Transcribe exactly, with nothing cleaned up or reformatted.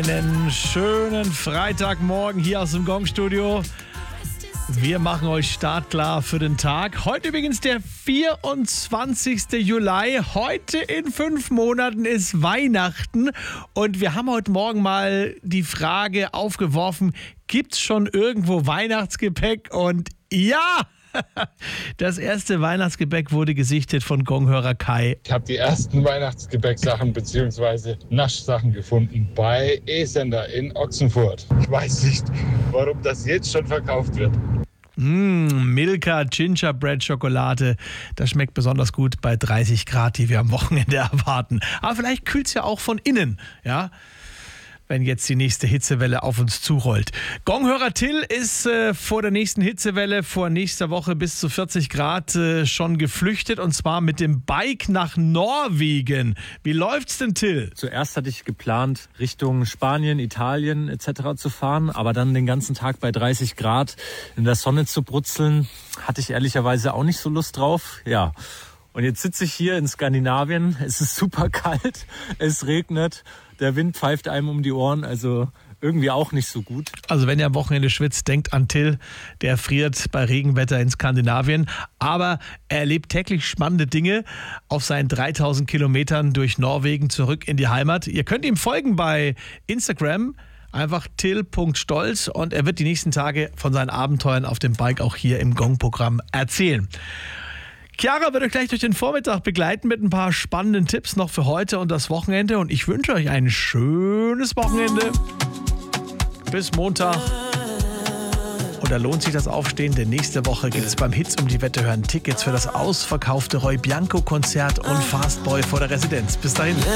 Einen schönen Freitagmorgen hier aus dem Gong-Studio. Wir machen euch startklar für den Tag. Heute übrigens der vierundzwanzigster Juli. Heute in fünf Monaten ist Weihnachten. Und wir haben heute Morgen mal die Frage aufgeworfen, gibt es schon irgendwo Weihnachtsgepäck? Und ja! Das erste Weihnachtsgebäck wurde gesichtet von Gonghörer Kai. Ich habe die ersten Weihnachtsgebäcksachen bzw. Naschsachen gefunden bei E-Sender in Ochsenfurt. Ich weiß nicht, warum das jetzt schon verkauft wird. Mmh, Milka Gingerbread Schokolade, das schmeckt besonders gut bei dreißig Grad, die wir am Wochenende erwarten. Aber vielleicht kühlt es ja auch von innen, ja, wenn jetzt die nächste Hitzewelle auf uns zurollt. Gonghörer Till ist äh, vor der nächsten Hitzewelle, vor nächster Woche bis zu vierzig Grad äh, schon geflüchtet, und zwar mit dem Bike nach Norwegen. Wie läuft's denn, Till? Zuerst hatte ich geplant, Richtung Spanien, Italien et cetera zu fahren, aber dann den ganzen Tag bei dreißig Grad in der Sonne zu brutzeln, hatte ich ehrlicherweise auch nicht so Lust drauf. Ja. Und jetzt sitze ich hier in Skandinavien, es ist super kalt, es regnet, der Wind pfeift einem um die Ohren, also irgendwie auch nicht so gut. Also wenn ihr am Wochenende schwitzt, denkt an Till, der friert bei Regenwetter in Skandinavien, aber er erlebt täglich spannende Dinge auf seinen dreitausend Kilometern durch Norwegen zurück in die Heimat. Ihr könnt ihm folgen bei Instagram, einfach till punkt stolz, und er wird die nächsten Tage von seinen Abenteuern auf dem Bike auch hier im Gong-Programm erzählen. Chiara wird euch gleich durch den Vormittag begleiten mit ein paar spannenden Tipps noch für heute und das Wochenende. Und ich wünsche euch ein schönes Wochenende. Bis Montag. Und da lohnt sich das Aufstehen, denn nächste Woche gibt es beim Hits um die Wette hören Tickets für das ausverkaufte Roy Bianco Konzert und Fastboy vor der Residenz. Bis dahin.